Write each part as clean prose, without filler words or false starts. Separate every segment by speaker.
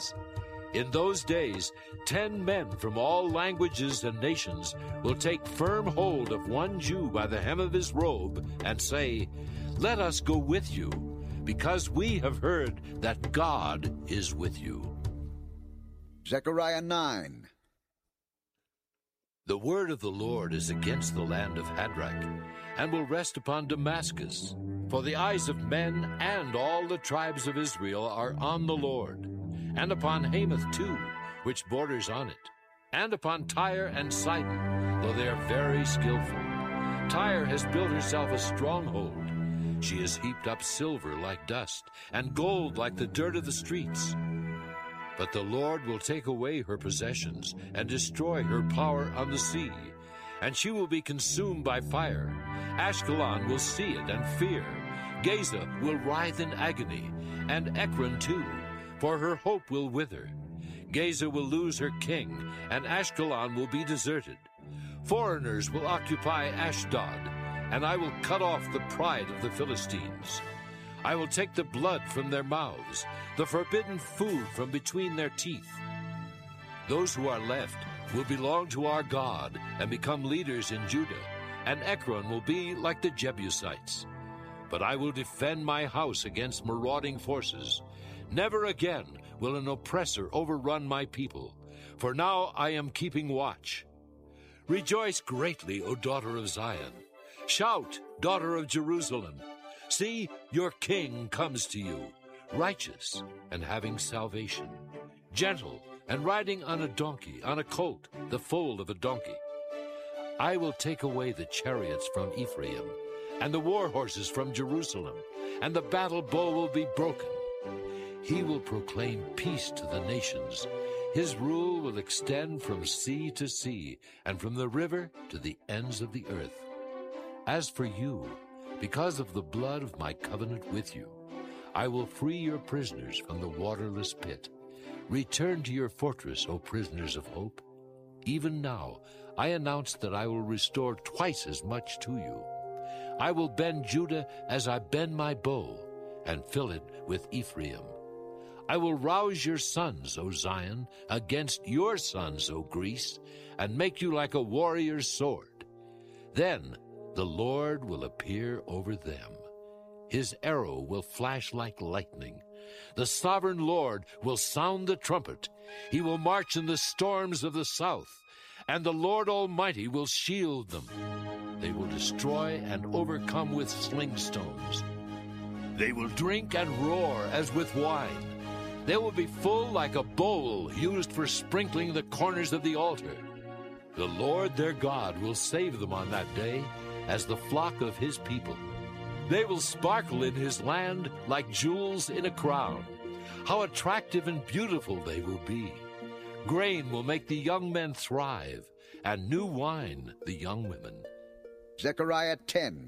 Speaker 1: says, "In those days 10 men from all languages and nations will take firm hold of one Jew by the hem of his robe and say, 'Let us go with you, because we have heard that God is with you.'"
Speaker 2: Zechariah 9.
Speaker 1: The word of the Lord is against the land of Hadrach, and will rest upon Damascus. For the eyes of men and all the tribes of Israel are on the Lord, and upon Hamath too, which borders on it, and upon Tyre and Sidon, though they are very skillful. Tyre has built herself a stronghold. She has heaped up silver like dust, and gold like the dirt of the streets. But the Lord will take away her possessions and destroy her power on the sea, and she will be consumed by fire. Ashkelon will see it and fear. Gaza will writhe in agony, and Ekron too, for her hope will wither. Gaza will lose her king, and Ashkelon will be deserted. Foreigners will occupy Ashdod, and I will cut off the pride of the Philistines. I will take the blood from their mouths, the forbidden food from between their teeth. Those who are left will belong to our God and become leaders in Judah, and Ekron will be like the Jebusites. But I will defend my house against marauding forces. Never again will an oppressor overrun my people, for now I am keeping watch. Rejoice greatly, O daughter of Zion. Shout, daughter of Jerusalem. See, your king comes to you, righteous and having salvation, gentle and riding on a donkey, on a colt, the foal of a donkey. I will take away the chariots from Ephraim, and the war horses from Jerusalem, and the battle bow will be broken. He will proclaim peace to the nations. His rule will extend from sea to sea, and from the river to the ends of the earth. As for you, because of the blood of my covenant with you, I will free your prisoners from the waterless pit. Return to your fortress, O prisoners of hope. Even now, I announce that I will restore twice as much to you. I will bend Judah as I bend my bow, and fill it with Ephraim. I will rouse your sons, O Zion, against your sons, O Greece, and make you like a warrior's sword. Then the Lord will appear over them. His arrow will flash like lightning. The sovereign Lord will sound the trumpet. He will march in the storms of the south, and the Lord Almighty will shield them. They will destroy and overcome with sling stones. They will drink and roar as with wine. They will be full like a bowl used for sprinkling the corners of the altar. The Lord their God will save them on that day as the flock of his people. They will sparkle in his land like jewels in a crown. How attractive and beautiful they will be. Grain will make the young men thrive, and new wine the young women.
Speaker 2: Zechariah 10.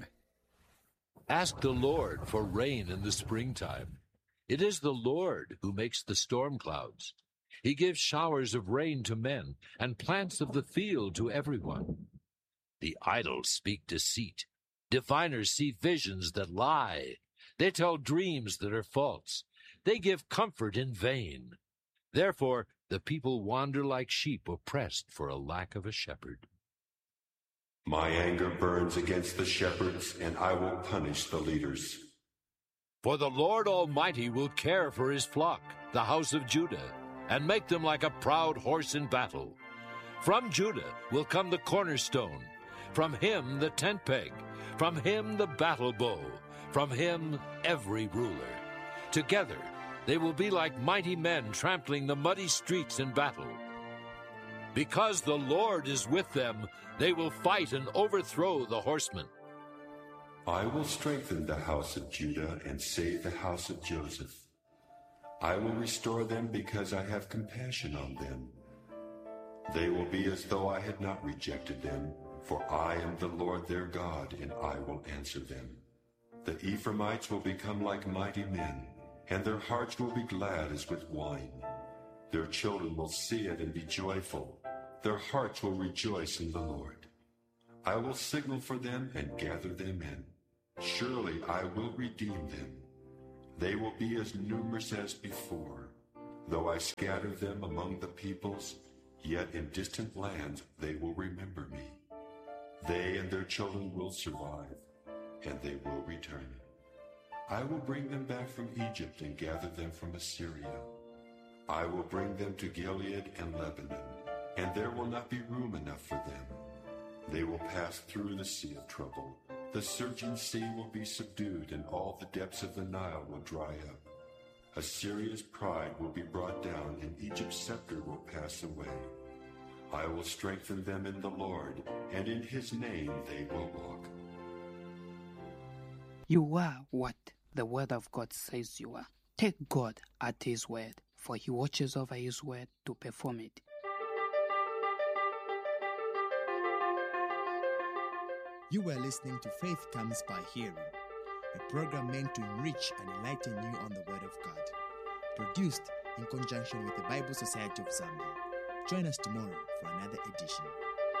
Speaker 1: Ask the Lord for rain in the springtime. It is the Lord who makes the storm clouds. He gives showers of rain to men, and plants of the field to everyone. The idle speak deceit. Diviners see visions that lie. They tell dreams that are false. They give comfort in vain. Therefore, the people wander like sheep oppressed for a lack of a shepherd.
Speaker 3: My anger burns against the shepherds, and I will punish the leaders.
Speaker 1: For the Lord Almighty will care for his flock, the house of Judah, and make them like a proud horse in battle. From Judah will come the cornerstone, from him the tent peg, from him the battle bow, from him every ruler. Together they will be like mighty men trampling the muddy streets in battle. Because the Lord is with them, they will fight and overthrow the horsemen.
Speaker 3: I will strengthen the house of Judah and save the house of Joseph. I will restore them because I have compassion on them. They will be as though I had not rejected them, for I am the Lord their God, and I will answer them. The Ephraimites will become like mighty men, and their hearts will be glad as with wine. Their children will see it and be joyful. Their hearts will rejoice in the Lord. I will signal for them and gather them in. Surely I will redeem them. They will be as numerous as before. Though I scatter them among the peoples, yet in distant lands they will remember me. They and their children will survive, and they will return. I will bring them back from Egypt and gather them from Assyria. I will bring them to Gilead and Lebanon, and there will not be room enough for them. They will pass through the sea of trouble. The surging sea will be subdued, and all the depths of the Nile will dry up. Assyria's pride will be brought down, and Egypt's scepter will pass away. I will strengthen them in the Lord, and in his name they will walk.
Speaker 4: You are what the word of God says you are. Take God at his word, for he watches over his word to perform it.
Speaker 5: You were listening to Faith Comes by Hearing, a program meant to enrich and enlighten you on the Word of God. Produced in conjunction with the Bible Society of Zambia. Join us tomorrow for another edition.